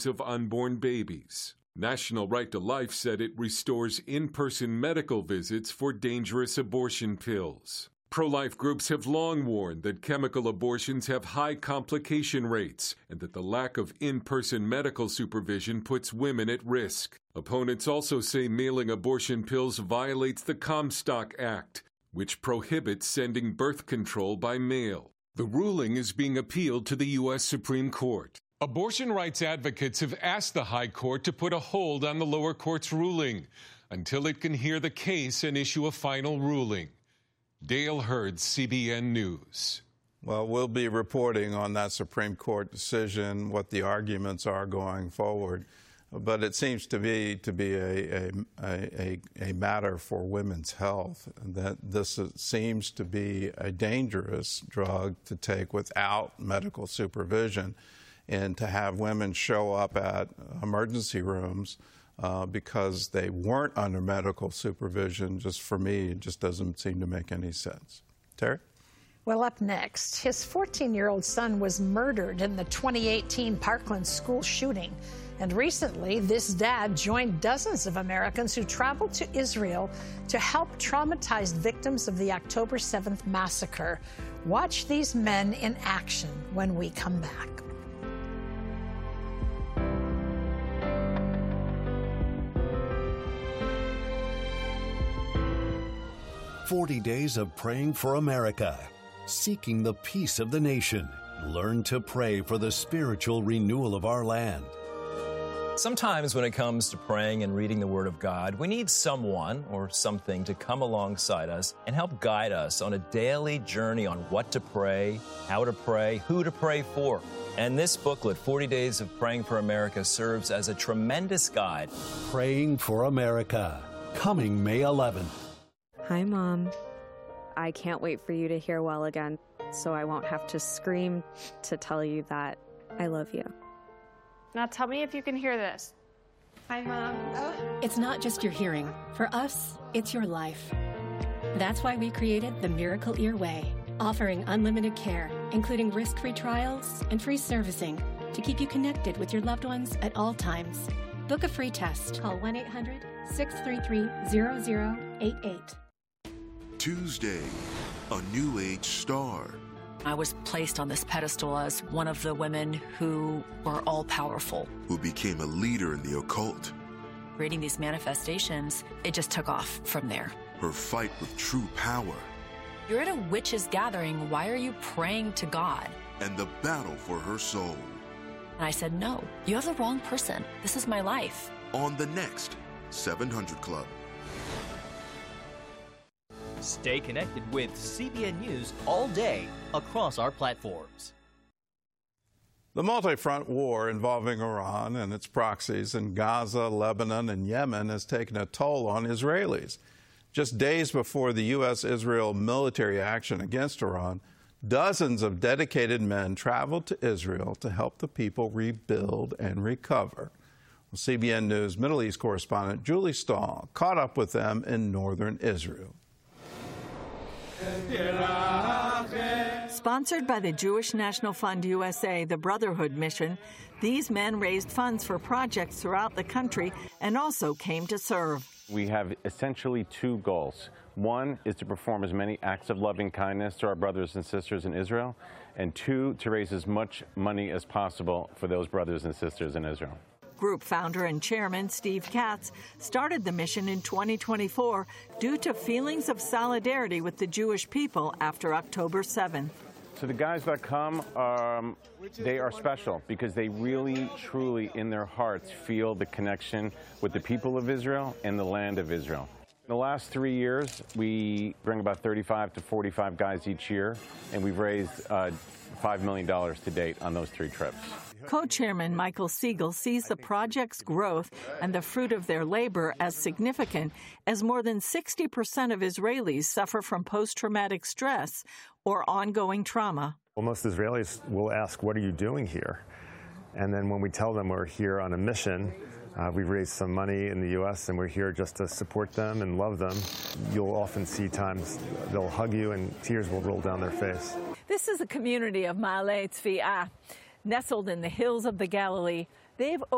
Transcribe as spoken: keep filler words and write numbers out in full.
of unborn babies. National Right to Life said it restores in-person medical visits for dangerous abortion pills. Pro-life groups have long warned that chemical abortions have high complication rates and that the lack of in-person medical supervision puts women at risk. Opponents also say mailing abortion pills violates the Comstock Act, which prohibits sending birth control by mail. The ruling is being appealed to the U S Supreme Court. Abortion rights advocates have asked the High Court to put a hold on the lower court's ruling until it can hear the case and issue a final ruling. Dale Hurd, C B N News. Well, we'll be reporting on that Supreme Court decision, what the arguments are going forward. But it seems to be to be a, a, a, a matter for women's health, that this seems to be a dangerous drug to take without medical supervision, and to have women show up at emergency rooms uh, because they weren't under medical supervision, just for me, it just doesn't seem to make any sense. Terry? Well, up next, his fourteen-year-old son was murdered in the twenty eighteen Parkland school shooting. And recently, this dad joined dozens of Americans who traveled to Israel to help traumatized victims of the October seventh massacre. Watch these men in action when we come back. forty days of praying for America, seeking the peace of the nation. Learn to pray for the spiritual renewal of our land. Sometimes when it comes to praying and reading the Word of God, we need someone or something to come alongside us and help guide us on a daily journey on what to pray, how to pray, who to pray for. And this booklet, forty days of Praying for America, serves as a tremendous guide. Praying for America, coming May eleventh. Hi, Mom. I can't wait for you to hear well again, so I won't have to scream to tell you that I love you. Now tell me if you can hear this. Hi, Mom. Oh. It's not just your hearing. For us, it's your life. That's why we created the Miracle Ear Way, offering unlimited care, including risk-free trials and free servicing to keep you connected with your loved ones at all times. Book a free test. Call one eight hundred, six three three, zero zero eight eight. Tuesday, a new age star. I was placed on this pedestal as one of the women who were all-powerful. Who became a leader in the occult. Reading these manifestations, it just took off from there. Her fight with true power. You're at a witches' gathering. Why are you praying to God? And the battle for her soul. And I said, no, you have the wrong person. This is my life. On the next seven hundred Club. Stay connected with C B N News all day across our platforms. The multi-front war involving Iran and its proxies in Gaza, Lebanon, and Yemen has taken a toll on Israelis. Just days before the U S Israel military action against Iran, dozens of dedicated men traveled to Israel to help the people rebuild and recover. Well, C B N News Middle East correspondent Julie Stahl caught up with them in northern Israel. Sponsored by the Jewish National Fund U S A, the Brotherhood Mission, these men raised funds for projects throughout the country and also came to serve. We have essentially two goals. One is to perform as many acts of loving kindness to our brothers and sisters in Israel, and two, to raise as much money as possible for those brothers and sisters in Israel. Group founder and chairman Steve Katz started the mission in twenty twenty-four due to feelings of solidarity with the Jewish people after October seventh. So the guys that come, um, they are special because they really, truly, in their hearts, feel the connection with the people of Israel and the land of Israel. In the last three years, we bring about thirty-five to forty-five guys each year, and we've raised uh, five million dollars to date on those three trips. Co-chairman Michael Siegel sees the project's growth and the fruit of their labor as significant, as more than sixty percent of Israelis suffer from post-traumatic stress or ongoing trauma. Well, most Israelis will ask, what are you doing here? And then when we tell them we're here on a mission, uh, we've raised some money in the U S and we're here just to support them and love them, you'll often see times they'll hug you and tears will roll down their face. This is a community of Ma'ale Tzvi'ah. Nestled in the hills of the Galilee, they've